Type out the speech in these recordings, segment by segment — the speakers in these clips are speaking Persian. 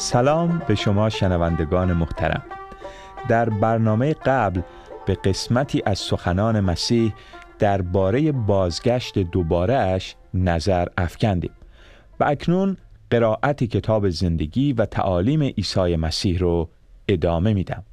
سلام به شما شنوندگان محترم. در برنامه قبل به قسمتی از سخنان مسیح درباره بازگشت دوباره اش نظر افکندیم و اکنون قرائت کتاب زندگی و تعالیم عیسی مسیح رو ادامه میدم.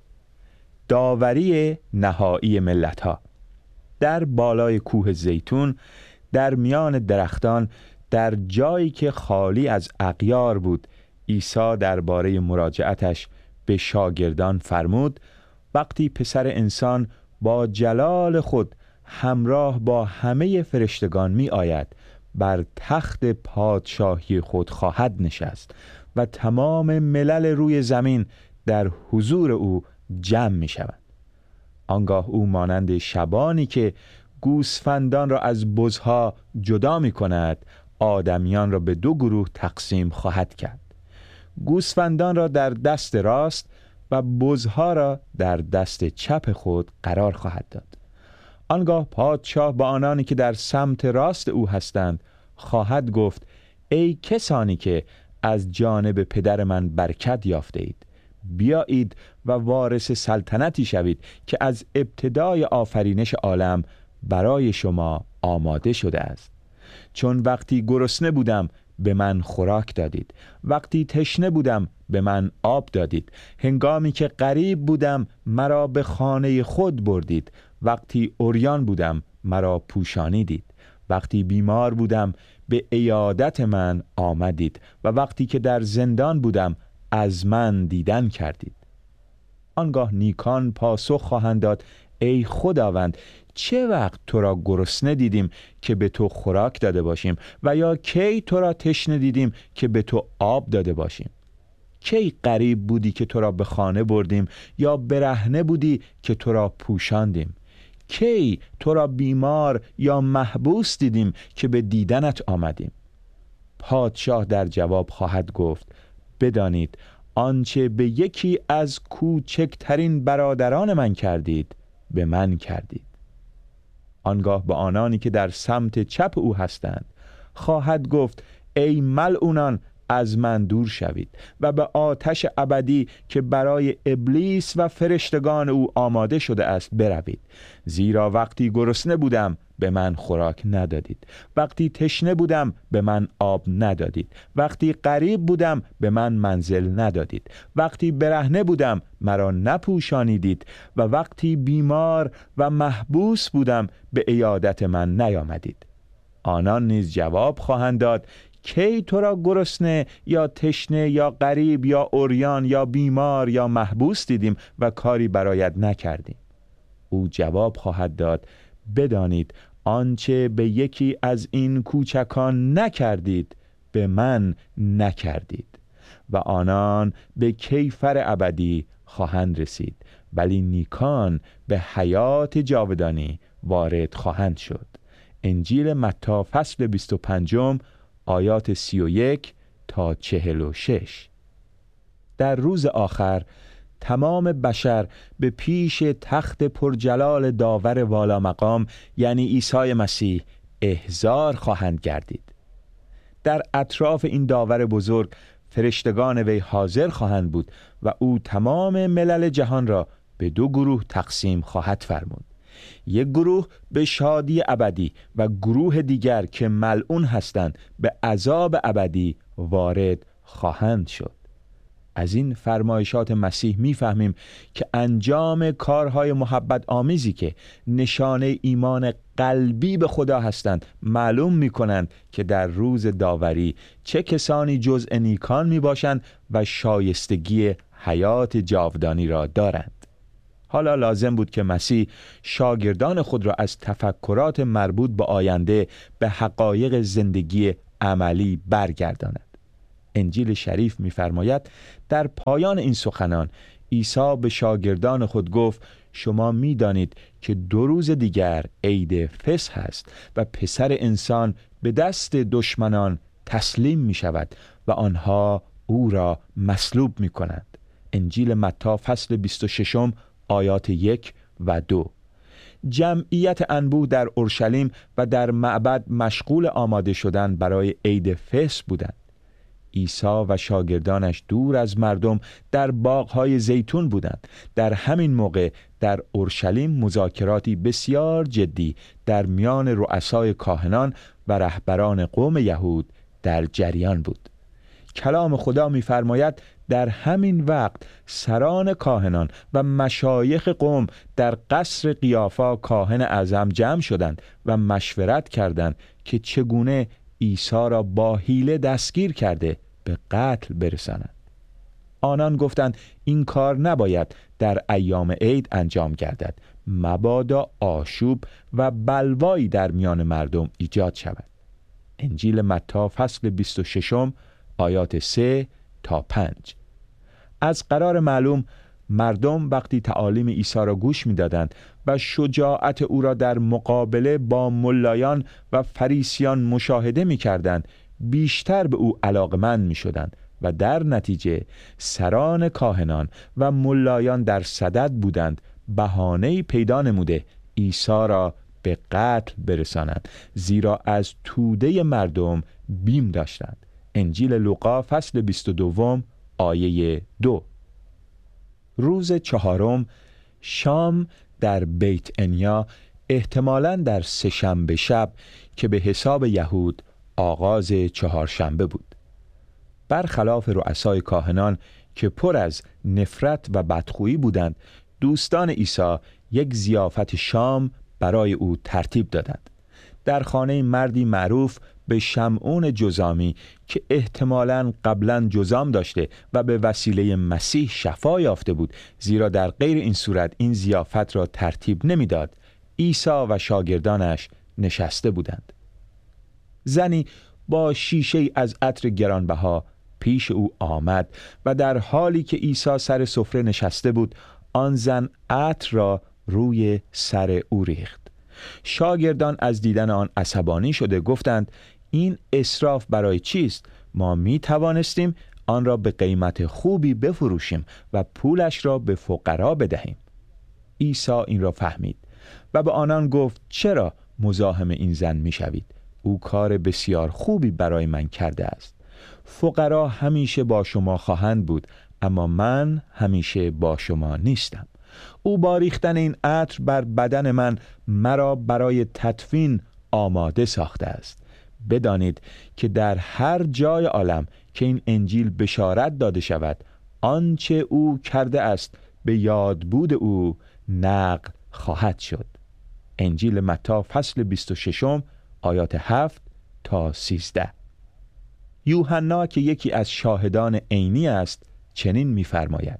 داوری نهایی ملت‌ها. در بالای کوه زیتون، در میان درختان، در جایی که خالی از اغیار بود، عیسی درباره مراجعتش به شاگردان فرمود: وقتی پسر انسان با جلال خود همراه با همه فرشتگان می آید، بر تخت پادشاهی خود خواهد نشست و تمام ملل روی زمین در حضور او جمع می شوند. آنگاه او مانند شبانی که گوسفندان را از بزها جدا می کند، آدمیان را به دو گروه تقسیم خواهد کرد: گوسفندان را در دست راست و بزها را در دست چپ خود قرار خواهد داد. آنگاه پادشاه با آنانی که در سمت راست او هستند خواهد گفت: ای کسانی که از جانب پدر من برکت یافته اید، بیایید و وارث سلطنتی شوید که از ابتدای آفرینش عالم برای شما آماده شده است. چون وقتی گرسنه بودم به من خوراک دادید، وقتی تشنه بودم به من آب دادید، هنگامی که غریب بودم مرا به خانه خود بردید، وقتی عریان بودم مرا پوشانیدید، وقتی بیمار بودم به عیادت من آمدید و وقتی که در زندان بودم از من دیدن کردید. آنگاه نیکان پاسخ خواهند داد: ای خداوند، چه وقت تو را گرسنه دیدیم که به تو خوراک داده باشیم و یا کی تو را تشنه دیدیم که به تو آب داده باشیم؟ کی غریب بودی که تو را به خانه بردیم یا برهنه بودی که تو را پوشاندیم؟ کی تو را بیمار یا محبوس دیدیم که به دیدنت آمدیم؟ پادشاه در جواب خواهد گفت: بدانید آنچه به یکی از کوچکترین برادران من کردید به من کردید. آنگاه به آنانی که در سمت چپ او هستند خواهد گفت: ای ملعونان، از من دور شوید و به آتش ابدی که برای ابلیس و فرشتگان او آماده شده است بروید. زیرا وقتی گرسنه بودم به من خوراک ندادید، وقتی تشنه بودم به من آب ندادید، وقتی غریب بودم به من منزل ندادید، وقتی برهنه بودم مرا نپوشانیدید و وقتی بیمار و محبوس بودم به عیادت من نیامدید. آنان نیز جواب خواهند داد: کی تو را گرسنه یا تشنه یا غریب یا عریان یا بیمار یا محبوس دیدیم و کاری برایت نکردیم؟ او جواب خواهد داد: بدانید آنچه به یکی از این کوچکان نکردید به من نکردید. و آنان به کیفر ابدی خواهند رسید، ولی نیکان به حیات جاودانی وارد خواهند شد. انجیل متی فصل 25 آیات 31 تا 46. در روز آخر تمام بشر به پیش تخت پرجلال داور والا مقام یعنی عیسی مسیح احضار خواهند گردید. در اطراف این داور بزرگ فرشتگان وی حاضر خواهند بود و او تمام ملل جهان را به دو گروه تقسیم خواهد فرمود: یک گروه به شادی ابدی و گروه دیگر که ملعون هستند به عذاب ابدی وارد خواهند شد. از این فرمایشات مسیح می‌فهمیم که انجام کارهای محبت آمیزی که نشانه ایمان قلبی به خدا هستند معلوم می‌کنند که در روز داوری چه کسانی جزء نیکان می‌باشند و شایستگی حیات جاودانی را دارند. حالا لازم بود که مسیح شاگردان خود را از تفکرات مربوط به آینده به حقایق زندگی عملی برگرداند. انجیل شریف می‌فرماید در پایان این سخنان عیسی به شاگردان خود گفت: شما می‌دانید که 2 روز دیگر عید فصح هست و پسر انسان به دست دشمنان تسلیم می‌شود و آنها او را مصلوب می‌کنند. انجیل متی فصل 26 آیات 1 و 2. جمعیت انبوه در اورشلیم و در معبد مشغول آماده شدن برای عید فصح بودند. عیسی و شاگردانش دور از مردم در باغ‌های زیتون بودند. در همین موقع در اورشلیم مذاکراتی بسیار جدی در میان رؤسای کاهنان و رهبران قوم یهود در جریان بود. کلام خدا می‌فرماید در همین وقت سران کاهنان و مشایخ قوم در قصر قیافا کاهن اعظم جمع شدند و مشورت کردند که چگونه عیسی را با حیله دستگیر کرده به قتل برسانند. آنان گفتند این کار نباید در ایام عید انجام گردد، مبادا آشوب و بلوایی در میان مردم ایجاد شود. انجیل متی فصل 26 آیات 3 تا 5. از قرار معلوم مردم وقتی تعالیم عیسی را گوش می‌دادند و شجاعت او را در مقابله با ملایان و فریسیان مشاهده می‌کردند، بیشتر به او علاقمند می‌شدند و در نتیجه سران کاهنان و ملایان در صدد بودند بهانه‌ای پیدا نموده عیسی را به قتل برسانند، زیرا از توده مردم بیم داشتند. انجیل لوقا فصل 22 آیه 2. روز چهارم شام در بیت انیا، احتمالاً در سه‌شنبه شب که به حساب یهود آغاز چهارشنبه بود. برخلاف رؤسای کاهنان که پر از نفرت و بدخویی بودند، دوستان عیسی یک ضیافت شام برای او ترتیب دادند. در خانه مردی معروف به شمعون جذامی که احتمالاً قبلاً جذام داشته و به وسیله مسیح شفا یافته بود، زیرا در غیر این صورت این ضیافت را ترتیب نمیداد، عیسی و شاگردانش نشسته بودند. زنی با شیشه از عطر گرانبها پیش او آمد و در حالی که عیسی سر سفره نشسته بود، آن زن عطر را روی سر او ریخت. شاگردان از دیدن آن عصبانی شده گفتند این اسراف برای چیست؟ ما می توانستیم آن را به قیمت خوبی بفروشیم و پولش را به فقرا بدهیم. عیسی این را فهمید و به آنان گفت چرا مزاحم این زن می شوید؟ او کار بسیار خوبی برای من کرده است. فقرا همیشه با شما خواهند بود، اما من همیشه با شما نیستم. او با ریختن این عطر بر بدن من مرا برای تدفین آماده ساخته است. بدانید که در هر جای عالم که این انجیل بشارت داده شود، آنچه او کرده است به یادبود او نقل خواهد شد. انجیل متی فصل 26 آیات 7 تا 13. یوحنا که یکی از شاهدان عینی است چنین می‌فرماید: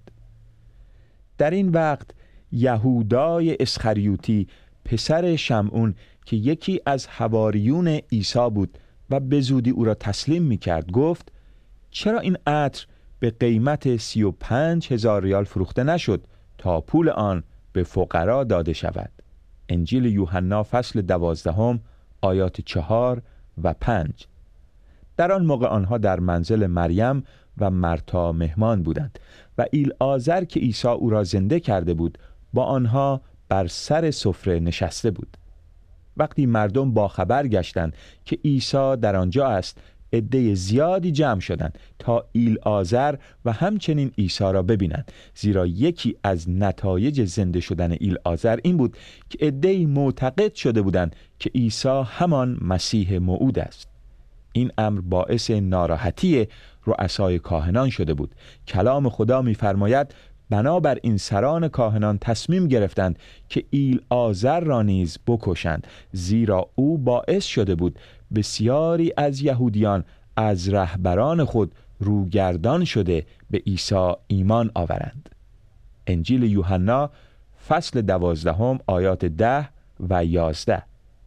در این وقت یهودای اسخریوطی پسر شمعون که یکی از حواریون عیسی بود و به زودی او را تسلیم می‌کرد گفت چرا این عطر به قیمت 35,000 ریال فروخته نشد تا پول آن به فقرا داده شود. انجیل یوحنا فصل 12 آیات 4 و 5. در آن موقع آنها در منزل مریم و مرتا مهمان بودند و ایلعازر که عیسی او را زنده کرده بود با آنها بر سر سفره نشسته بود. وقتی مردم با خبر گشتند که عیسی در آنجا است، عده زیادی جمع شدند تا ایلعازر و همچنین عیسی را ببینند، زیرا یکی از نتایج زنده شدن ایلعازر این بود که عده‌ای معتقد شده بودند که عیسی همان مسیح موعود است. این امر باعث ناراحتی رؤسای کاهنان شده بود. کلام خدا می‌فرماید بنابر این سران کاهنان تصمیم گرفتند که ایلعازر را نیز بکشند، زیرا او باعث شده بود بسیاری از یهودیان از رهبران خود روگردان شده به عیسی ایمان آورند. انجیل یوحنا فصل 12 آیات 10 و 11.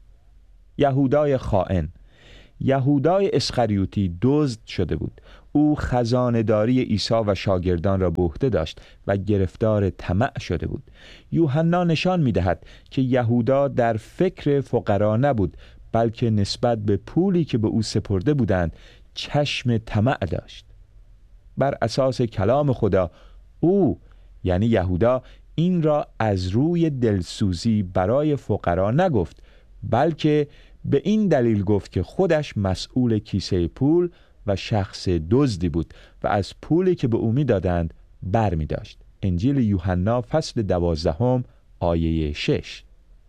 یهودای خائن. یهودای اسخریوطی دزد شده بود. او خزانه‌داری عیسی و شاگردان را به عهده داشت و گرفتار طمع شده بود. یوحنا نشان می‌دهد که یهودا در فکر فقرا نبود، بلکه نسبت به پولی که به او سپرده بودند چشم طمع داشت. بر اساس کلام خدا او یعنی یهودا این را از روی دلسوزی برای فقرا نگفت، بلکه به این دلیل گفت که خودش مسئول کیسه پول و شخص دزدی بود و از پولی که به او می‌دادند بر می داشت. انجیل یوحنا فصل 12 آیه 6.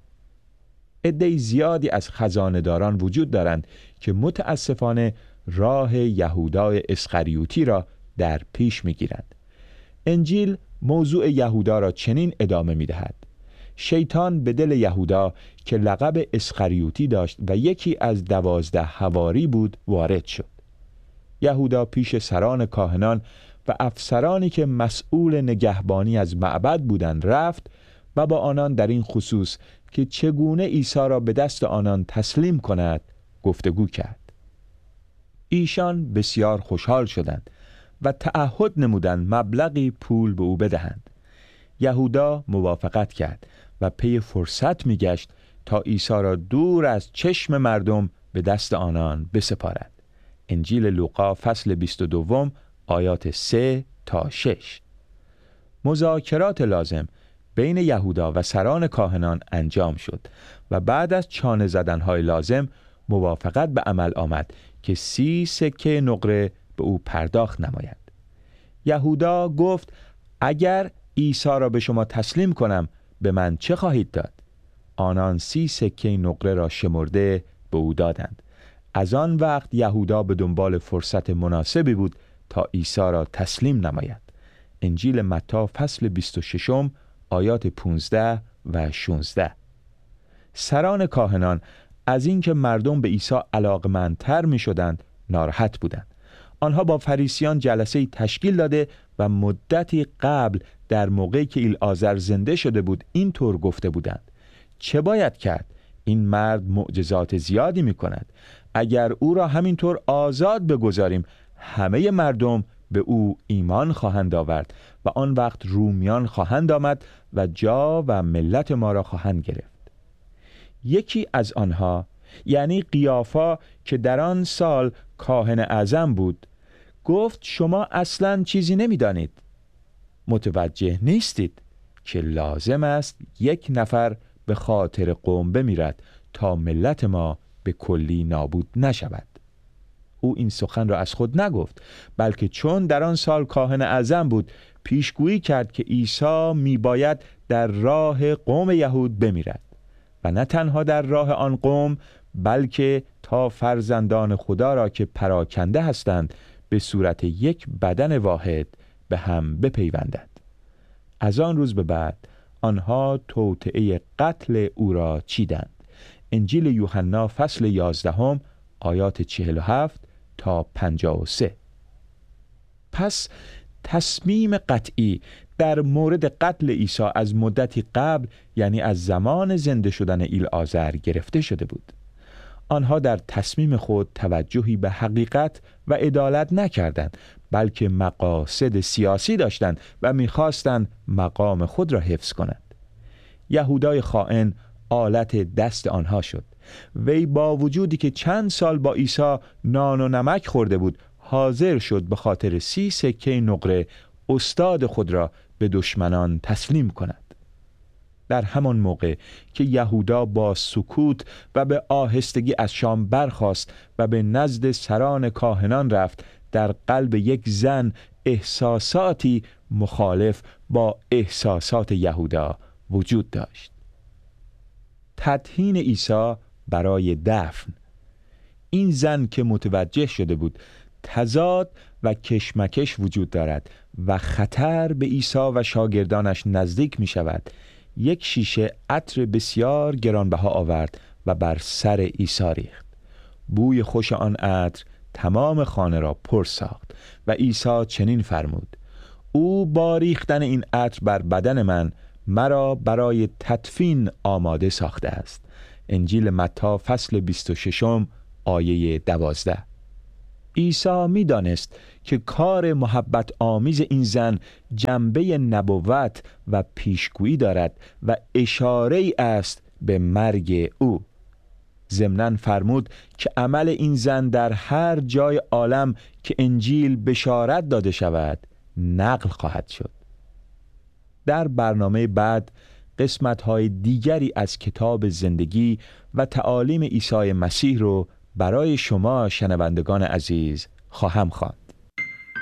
عده زیادی از خزانه‌داران وجود دارند که متاسفانه راه یهودا اسخریوطی را در پیش می‌گیرند. انجیل موضوع یهودا را چنین ادامه می‌دهد: شیطان به دل یهودا که لقب اسخریوطی داشت و یکی از 12 حواری بود وارد شد. یهودا پیش سران کاهنان و افسرانی که مسئول نگهبانی از معبد بودند رفت و با آنان در این خصوص که چگونه عیسی را به دست آنان تسلیم کند گفتگو کرد. ایشان بسیار خوشحال شدند و تعهد نمودند مبلغی پول به او بدهند. یهودا موافقت کرد و پی فرصت می‌گشت تا عیسی را دور از چشم مردم به دست آنان بسپارد. انجیل لوقا فصل 22 آیات 3 تا 6. مذاکرات لازم بین یهودا و سران کاهنان انجام شد و بعد از چانه زدن‌های لازم موافقت به عمل آمد که 30 سکه نقره به او پرداخت نماید. یهودا گفت اگر عیسی را به شما تسلیم کنم به من چه خواهید داد؟ آنان 30 سکه نقره را شمرده به او دادند. از آن وقت یهودا به دنبال فرصت مناسبی بود تا عیسی را تسلیم نماید. انجیل متی فصل 26 آیات 15 و 16. سران کاهنان از اینکه مردم به عیسی علاقمندتر می شدند ناراحت بودند. آنها با فریسیان جلسه تشکیل داده و مدتی قبل در موقعی که ایلعازر زنده شده بود این طور گفته بودند: چه باید کرد؟ این مرد معجزات زیادی می کند. اگر او را همینطور آزاد بگذاریم همه مردم به او ایمان خواهند آورد و آن وقت رومیان خواهند آمد و جا و ملت ما را خواهند گرفت. یکی از آنها یعنی قیافا که در آن سال کاهن اعظم بود گفت شما اصلاً چیزی نمی‌دانید. متوجه نیستید که لازم است یک نفر به خاطر قوم بمیرد تا ملت ما به کلی نابود نشود. او این سخن را از خود نگفت، بلکه چون در آن سال کاهن اعظم بود پیشگویی کرد که عیسی میباید در راه قوم یهود بمیرد و نه تنها در راه آن قوم بلکه تا فرزندان خدا را که پراکنده هستند به صورت یک بدن واحد به هم بپیوندد. از آن روز به بعد آنها توطئه قتل او را چیدند. انجیل یوحنا فصل 11 آیات 47 تا 53. پس تصمیم قطعی در مورد قتل عیسی از مدتی قبل یعنی از زمان زنده شدن ایلعازر گرفته شده بود. آنها در تصمیم خود توجهی به حقیقت و عدالت نکردند، بلکه مقاصد سیاسی داشتند و می‌خواستند مقام خود را حفظ کنند. یهودای خائن آلت دست آنها شد. وی با وجودی که چند سال با عیسی نان و نمک خورده بود حاضر شد به خاطر 30 سکه نقره استاد خود را به دشمنان تسلیم کند. در همان موقع که یهودا با سکوت و به آهستگی از شام برخاست و به نزد سران کاهنان رفت، در قلب یک زن احساساتی مخالف با احساسات یهودا وجود داشت. تدهین عیسی برای دفن. این زن که متوجه شده بود تضاد و کشمکش وجود دارد و خطر به عیسی و شاگردانش نزدیک می شود، یک شیشه عطر بسیار گرانبها آورد و بر سر عیسی ریخت. بوی خوش آن عطر تمام خانه را پر ساخت و عیسی چنین فرمود: او با ریختن این عطر بر بدن من مرا برای تدفین آماده ساخته است. انجیل متی فصل 26 آیه 12. عیسی می دانست که کار محبت آمیز این زن جنبه نبوت و پیشگویی دارد و اشاره ای است به مرگ او. ضمناً فرمود که عمل این زن در هر جای عالم که انجیل بشارت داده شود نقل خواهد شد. در برنامه بعد قسمت‌های دیگری از کتاب زندگی و تعالیم عیسی مسیح رو برای شما شنوندگان عزیز خواهم خواند.